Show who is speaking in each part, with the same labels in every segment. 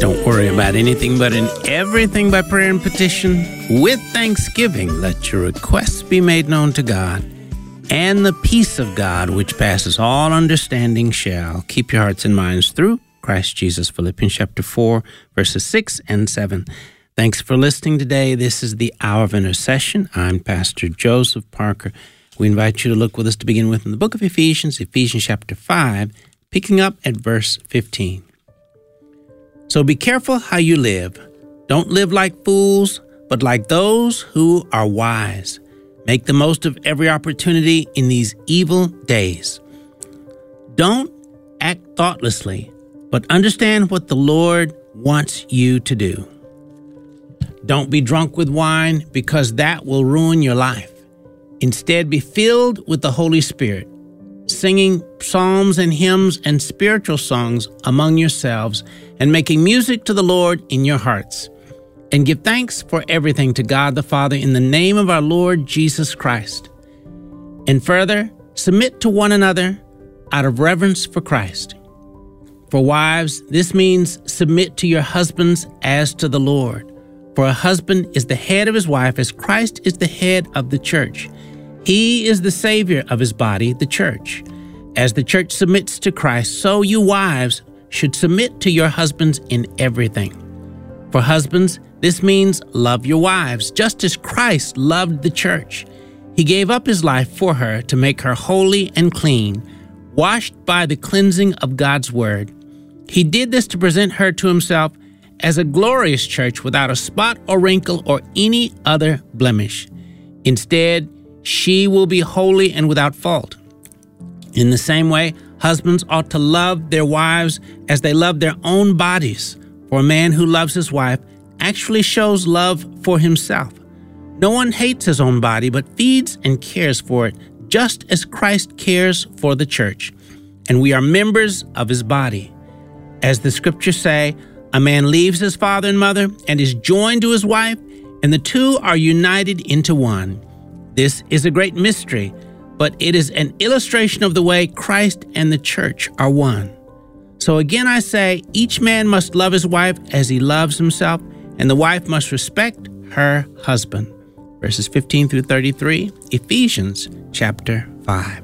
Speaker 1: Don't worry about anything, but in everything by prayer and petition, with thanksgiving, let your requests be made known to God. And the peace of God, which passes all understanding, shall keep your hearts and minds through Christ Jesus. Philippians chapter 4, verses 6 and 7. Thanks for listening today. This is the Hour of Intercession. I'm Pastor Joseph Parker. We invite you to look with us to begin with in the book of Ephesians chapter 5, picking up at verse 15. So be careful how you live. Don't live like fools, but like those who are wise. Make the most of every opportunity in these evil days. Don't act thoughtlessly, but understand what the Lord wants you to do. Don't be drunk with wine, because that will ruin your life. Instead, be filled with the Holy Spirit, singing psalms and hymns and spiritual songs among yourselves, and making music to the Lord in your hearts. And give thanks for everything to God the Father in the name of our Lord Jesus Christ. And further, submit to one another out of reverence for Christ. For wives, this means submit to your husbands as to the Lord. For a husband is the head of his wife, as Christ is the head of the church. He is the Savior of his body, the church. As the church submits to Christ, so you wives should submit to your husbands in everything. For husbands, this means love your wives, just as Christ loved the church. He gave up his life for her to make her holy and clean, washed by the cleansing of God's word. He did this to present her to himself as a glorious church without a spot or wrinkle or any other blemish. Instead, she will be holy and without fault. In the same way, husbands ought to love their wives as they love their own bodies. For a man who loves his wife actually shows love for himself. No one hates his own body, but feeds and cares for it, just as Christ cares for the church. And we are members of his body. As the scriptures say, a man leaves his father and mother and is joined to his wife, and the two are united into one. This is a great mystery, but it is an illustration of the way Christ and the church are one. So again I say, each man must love his wife as he loves himself, and the wife must respect her husband. Verses 15 through 33, Ephesians chapter 5.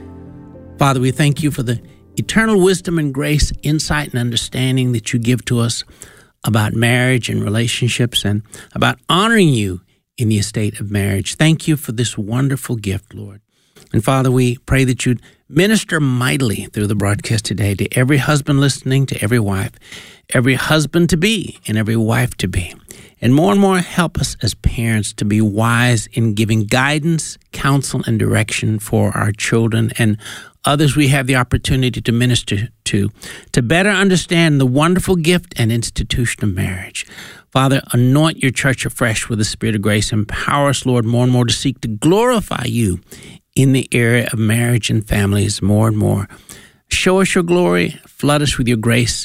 Speaker 1: Father, we thank you for the eternal wisdom and grace, insight and understanding that you give to us about marriage and relationships and about honoring you in the estate of marriage. Thank you for this wonderful gift, Lord. And Father, we pray that you'd minister mightily through the broadcast today to every husband listening, to every wife, every husband-to-be and every wife-to-be. And more help us as parents to be wise in giving guidance, counsel, and direction for our children and others we have the opportunity to minister to better understand the wonderful gift and institution of marriage. Father, anoint your church afresh with the Spirit of grace. Empower us, Lord, more and more to seek to glorify you in the area of marriage and families more and more. Show us your glory. Flood us with your grace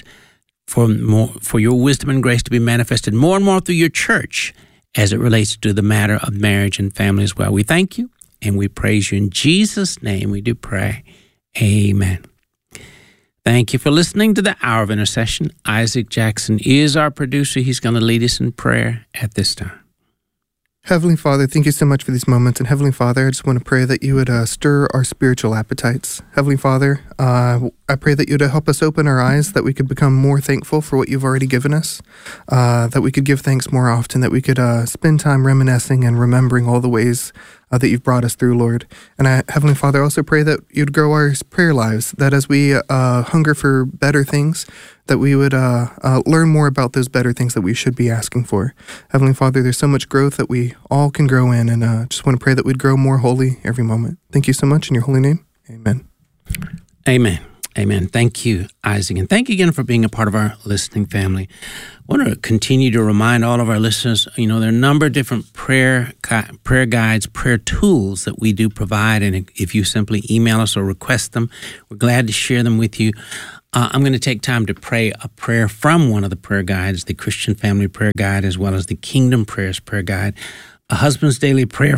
Speaker 1: for your wisdom and grace to be manifested more and more through your church as it relates to the matter of marriage and family as well. We thank you and we praise you. In Jesus' name we do pray. Amen. Thank you for listening to the Hour of Intercession. Isaac Jackson is our producer. He's going to lead us in prayer at this time.
Speaker 2: Heavenly Father, thank you so much for these moments. And Heavenly Father, I just want to pray that you would stir our spiritual appetites. Heavenly Father, I pray that you would help us open our eyes, that we could become more thankful for what you've already given us, that we could give thanks more often, that we could spend time reminiscing and remembering all the ways that you've brought us through, Lord. And Heavenly Father, I also pray that you'd grow our prayer lives, that as we hunger for better things, that we would learn more about those better things that we should be asking for. Heavenly Father, there's so much growth that we all can grow in, and just want to pray that we'd grow more holy every moment. Thank you so much in your holy name. Amen.
Speaker 1: Amen. Amen. Thank you, Isaac. And thank you again for being a part of our listening family. I want to continue to remind all of our listeners, there are a number of different prayer guides, prayer tools that we do provide. And if you simply email us or request them, we're glad to share them with you. I'm going to take time to pray a prayer from one of the prayer guides, the Christian Family Prayer Guide, as well as the Kingdom Prayers Prayer Guide. A husband's daily prayer,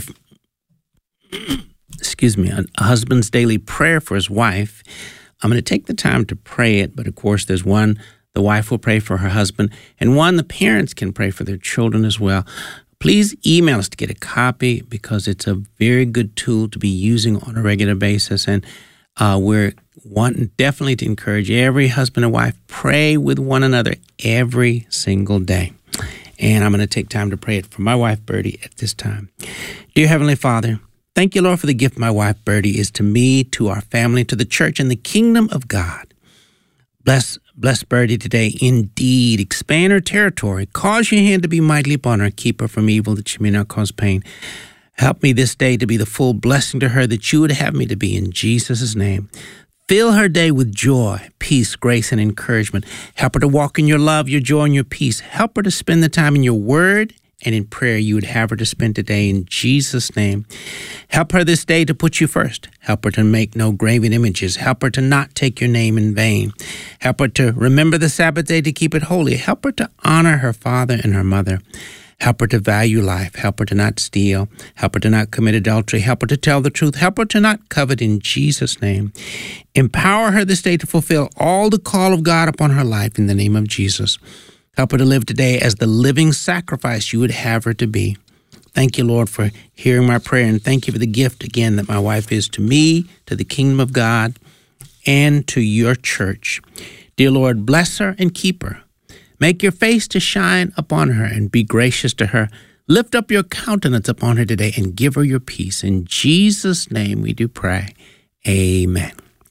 Speaker 1: a husband's daily prayer for his wife. I'm going to take the time to pray it, but of course there's one The wife will pray for her husband, and one, the parents can pray for their children as well. Please email us to get a copy because it's a very good tool to be using on a regular basis. And we're wanting definitely to encourage every husband and wife, pray with one another every single day. And I'm going to take time to pray it for my wife, Birdie, at this time. Dear Heavenly Father, thank you, Lord, for the gift my wife, Birdie, is to me, to our family, to the church, and the kingdom of God. Bless Birdie today. Indeed, expand her territory. Cause your hand to be mightily upon her. Keep her from evil that she may not cause pain. Help me this day to be the full blessing to her that you would have me to be in Jesus' name. Fill her day with joy, peace, grace, and encouragement. Help her to walk in your love, your joy, and your peace. Help her to spend the time in your word and in prayer you would have her to spend today in Jesus' name. Help her this day to put you first. Help her to make no graven images. Help her to not take your name in vain. Help her to remember the Sabbath day to keep it holy. Help her to honor her father and her mother. Help her to value life. Help her to not steal. Help her to not commit adultery. Help her to tell the truth. Help her to not covet in Jesus' name. Empower her this day to fulfill all the call of God upon her life in the name of Jesus. Help her to live today as the living sacrifice you would have her to be. Thank you, Lord, for hearing my prayer, and thank you for the gift again that my wife is to me, to the kingdom of God, and to your church. Dear Lord, bless her and keep her. Make your face to shine upon her and be gracious to her. Lift up your countenance upon her today and give her your peace. In Jesus' name we do pray. Amen.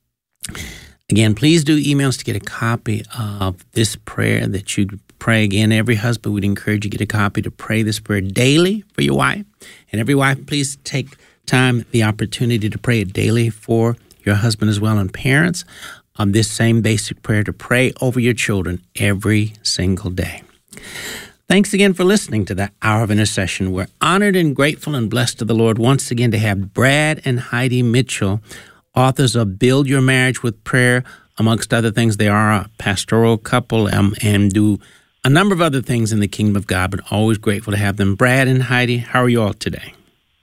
Speaker 1: Again, please do email us to get a copy of this prayer that you pray. Again, every husband would encourage you to get a copy to pray this prayer daily for your wife. And every wife, please take time, the opportunity to pray it daily for your husband as well. And parents, on this same basic prayer to pray over your children every single day. Thanks again for listening to the Hour of Intercession. We're honored and grateful and blessed to the Lord once again to have Brad and Heidi Mitchell, authors of Build Your Marriage with Prayer. Amongst other things, they are a pastoral couple and do a number of other things in the kingdom of God, but always grateful to have them. Brad and Heidi, how are you all today?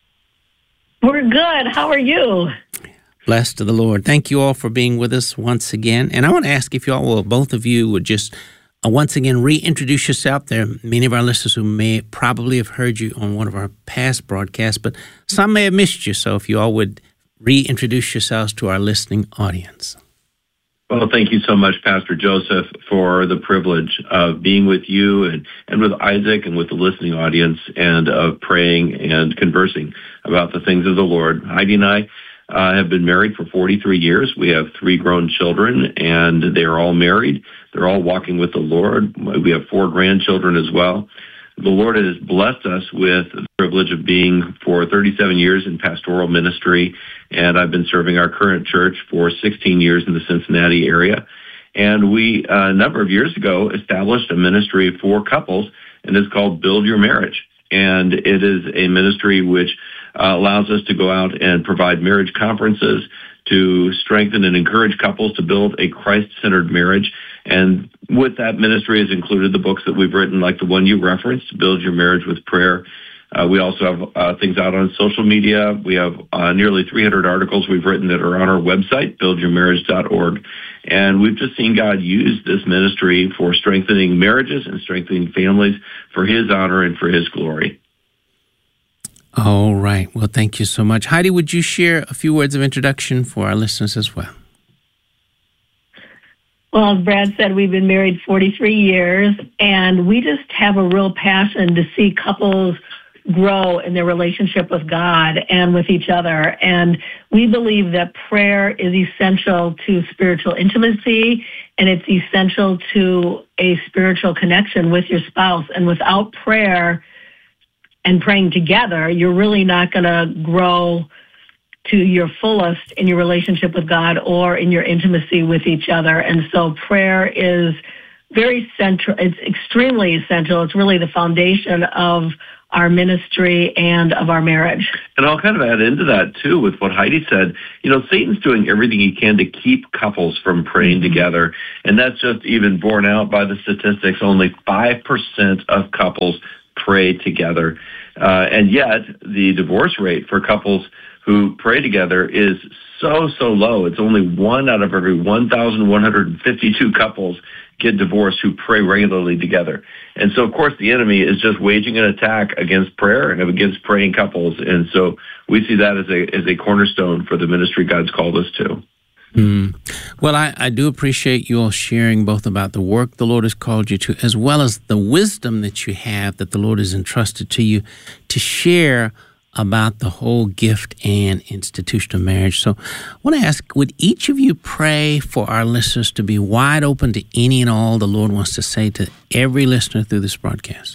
Speaker 3: We're good. How are you?
Speaker 1: Blessed to the Lord. Thank you all for being with us once again. And I want to ask if you all will, both of you would just once again reintroduce yourself. There are many of our listeners who may probably have heard you on one of our past broadcasts, but some may have missed you. So if you all would reintroduce yourselves to our listening audience.
Speaker 4: Well, thank you so much, Pastor Joseph, for the privilege of being with you and with Isaac and with the listening audience and of praying and conversing about the things of the Lord. Heidi and I have been married for 43 years. We have 3 grown children, and they are all married. They're all walking with the Lord. We have 4 grandchildren as well. The Lord has blessed us with the privilege of being for 37 years in pastoral ministry, and I've been serving our current church for 16 years in the Cincinnati area. And we, a number of years ago, established a ministry for couples, and it's called Build Your Marriage. And it is a ministry which allows us to go out and provide marriage conferences to strengthen and encourage couples to build a Christ-centered marriage. And with that ministry has included the books that we've written, like the one you referenced, Build Your Marriage with Prayer. We also have things out on social media. We have nearly 300 articles we've written that are on our website, buildyourmarriage.org. And we've just seen God use this ministry for strengthening marriages and strengthening families for His honor and for His glory.
Speaker 1: All right. Well, thank you so much. Heidi, would you share a few words of introduction for our listeners as well?
Speaker 3: Well, as Brad said, we've been married 43 years, and we just have a real passion to see couples grow in their relationship with God and with each other. And we believe that prayer is essential to spiritual intimacy, and it's essential to a spiritual connection with your spouse. And without prayer and praying together, you're really not going to grow to your fullest in your relationship with God or in your intimacy with each other. And so prayer is very central. It's extremely essential. It's really the foundation of our ministry and of our marriage.
Speaker 4: And I'll kind of add into that, too, with what Heidi said. You know, Satan's doing everything he can to keep couples from praying together. And that's just even borne out by the statistics. Only 5% of couples pray together. And yet, the divorce rate for couples who pray together is so low. It's only 1 out of every 1,152 couples get divorced who pray regularly together. And so, of course, the enemy is just waging an attack against prayer and against praying couples. And so we see that as a cornerstone for the ministry God's called us to.
Speaker 1: Well, I do appreciate you all sharing both about the work the Lord has called you to, as well as the wisdom that you have that the Lord has entrusted to you to share about the whole gift and institution of marriage. So I want to ask, would each of you pray for our listeners to be wide open to any and all the Lord wants to say to every listener through this broadcast?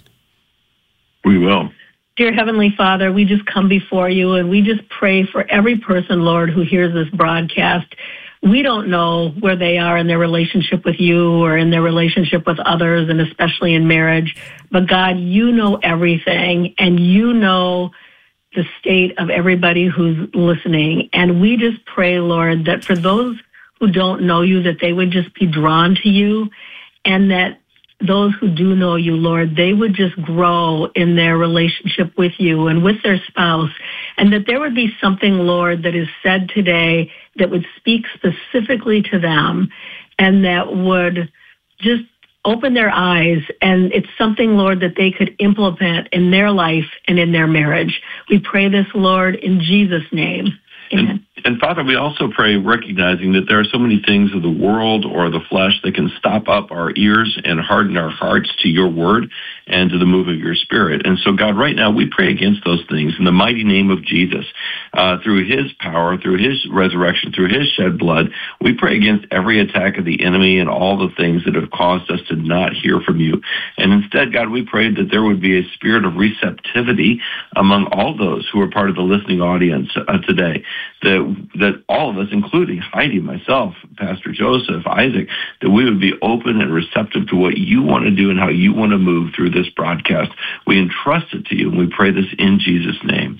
Speaker 4: We will.
Speaker 3: Dear Heavenly Father, we just come before you and we just pray for every person, Lord, who hears this broadcast. We don't know where they are in their relationship with you or in their relationship with others, and especially in marriage. But God, you know everything, and you know the state of everybody who's listening. And we just pray, Lord, that for those who don't know you, that they would just be drawn to you, and that those who do know you, Lord, they would just grow in their relationship with you and with their spouse, and that there would be something, Lord, that is said today that would speak specifically to them and that would just open their eyes, and it's something, Lord, that they could implement in their life and in their marriage. We pray this, Lord, in Jesus' name. Amen.
Speaker 4: And Father, we also pray recognizing that there are so many things of the world or the flesh that can stop up our ears and harden our hearts to your word and to the move of your spirit. And so, God, right now we pray against those things in the mighty name of Jesus. Through his power, through his resurrection, through his shed blood, we pray against every attack of the enemy and all the things that have caused us to not hear from you. And instead, God, we pray that there would be a spirit of receptivity among all those who are part of the listening audience today. That all of us, including Heidi, myself, Pastor Joseph, Isaac, that we would be open and receptive to what you want to do and how you want to move through this broadcast. We entrust it to you, and we pray this in Jesus' name.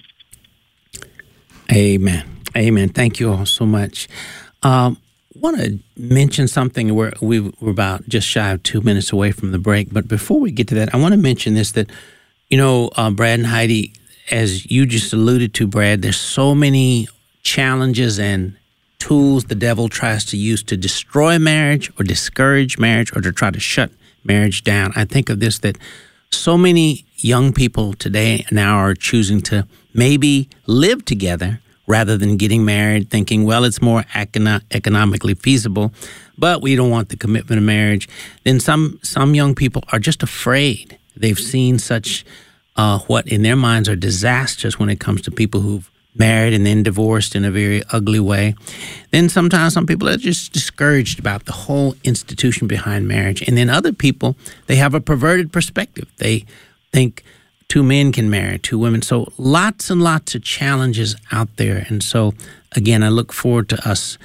Speaker 1: Amen. Amen. Thank you all so much. I want to mention something where we're about just shy of 2 minutes away from the break. But before we get to that, I want to mention this, that, Brad and Heidi, as you just alluded to, Brad, there's so many challenges and tools the devil tries to use to destroy marriage or discourage marriage or to try to shut marriage down. I think of this, that so many young people today now are choosing to maybe live together rather than getting married, thinking, well, it's more economically feasible, but we don't want the commitment of marriage. Then some young people are just afraid. They've seen such what in their minds are disasters when it comes to people who've married and then divorced in a very ugly way. Then sometimes some people are just discouraged about the whole institution behind marriage. And then other people, they have a perverted perspective. They think 2 men can marry 2 women. So lots and lots of challenges out there. And so, again, I look forward to us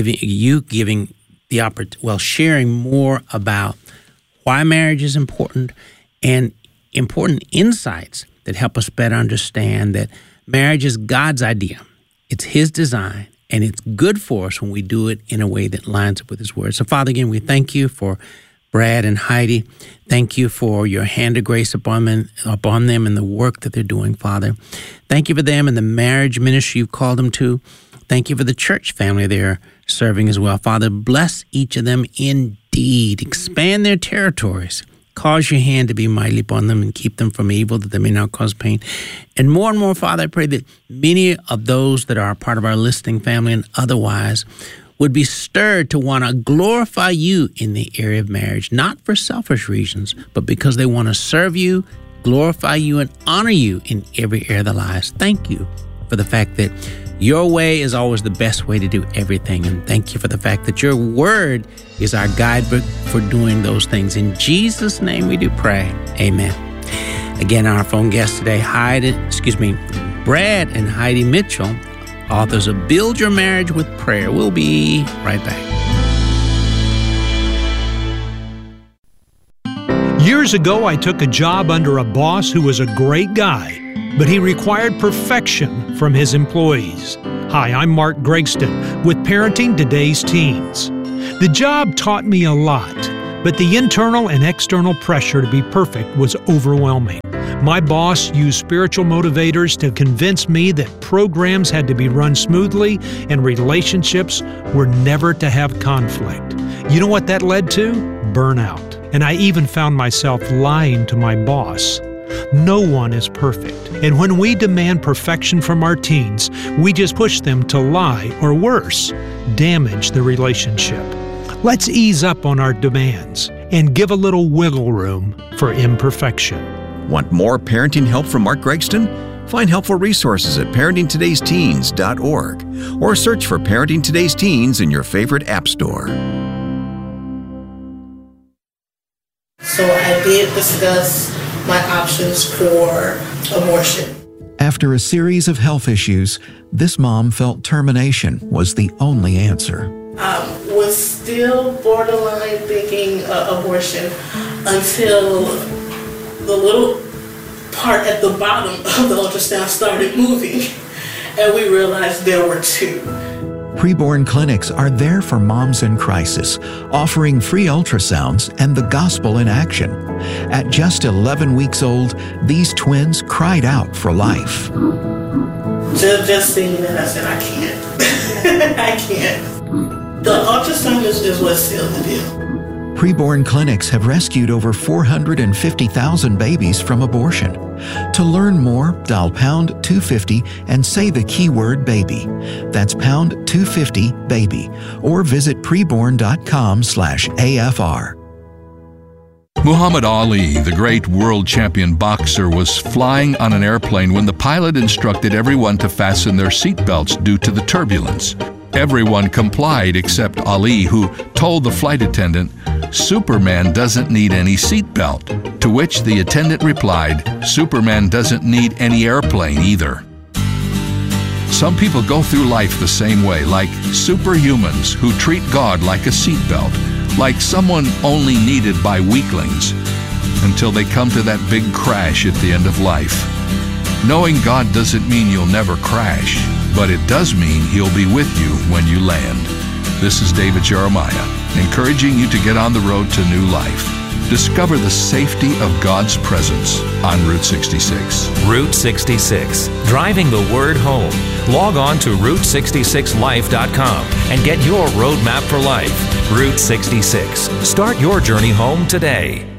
Speaker 1: sharing more about why marriage is important and important insights that help us better understand that marriage is God's idea. It's his design, and it's good for us when we do it in a way that lines up with his word. So, Father, again, we thank you for Brad and Heidi. Thank you for your hand of grace upon them and the work that they're doing, Father. Thank you for them and the marriage ministry you've called them to. Thank you for the church family they're serving as well. Father, bless each of them indeed. Expand their territories. Cause your hand to be mighty upon them and keep them from evil, that they may not cause pain. And more, Father, I pray that many of those that are a part of our listening family and otherwise would be stirred to want to glorify you in the area of marriage, not for selfish reasons, but because they want to serve you, glorify you, and honor you in every area of their lives. Thank you for the fact that your way is always the best way to do everything. And thank you for the fact that your word is our guidebook for doing those things. In Jesus' name we do pray. Amen. Again, our phone guests today, Brad and Heidi Mitchell, authors of Build Your Marriage with Prayer. We'll be right back.
Speaker 5: Years ago, I took a job under a boss who was a great guy, but he required perfection from his employees. Hi, I'm Mark Gregston with Parenting Today's Teens. The job taught me a lot, but the internal and external pressure to be perfect was overwhelming. My boss used spiritual motivators to convince me that programs had to be run smoothly and relationships were never to have conflict. You know what that led to? Burnout. And I even found myself lying to my boss. No one is perfect. And when we demand perfection from our teens, we just push them to lie or worse, damage the relationship. Let's ease up on our demands and give a little wiggle room for imperfection.
Speaker 6: Want more parenting help from Mark Gregston? Find helpful resources at parentingtodaysteens.org or search for Parenting Today's Teens in your favorite app store.
Speaker 7: So I did discuss my options for abortion.
Speaker 8: After a series of health issues, this mom felt termination was the only answer.
Speaker 7: Was still borderline thinking abortion until the little part at the bottom of the ultrasound started moving, and we realized there were two.
Speaker 8: Preborn clinics are there for moms in crisis, offering free ultrasounds and the gospel in action. At just 11 weeks old, these twins cried out for life.
Speaker 7: Just seeing that, I said, I can't. I can't. The ultrasound is what sealed the deal.
Speaker 8: Preborn clinics have rescued over 450,000 babies from abortion. To learn more, dial pound 250 and say the keyword baby. That's pound 250 baby, or visit preborn.com/AFR.
Speaker 9: Muhammad Ali, the great world champion boxer, was flying on an airplane when the pilot instructed everyone to fasten their seatbelts due to the turbulence. Everyone complied except Ali, who told the flight attendant, "Superman doesn't need any seatbelt." To which the attendant replied, "Superman doesn't need any airplane either." Some people go through life the same way, like superhumans who treat God like a seatbelt, like someone only needed by weaklings, until they come to that big crash at the end of life. Knowing God doesn't mean you'll never crash, but it does mean He'll be with you when you land. This is David Jeremiah, encouraging you to get on the road to new life. Discover the safety of God's presence on Route 66.
Speaker 10: Route 66, driving the word home. Log on to Route66Life.com and get your roadmap for life. Route 66, start your journey home today.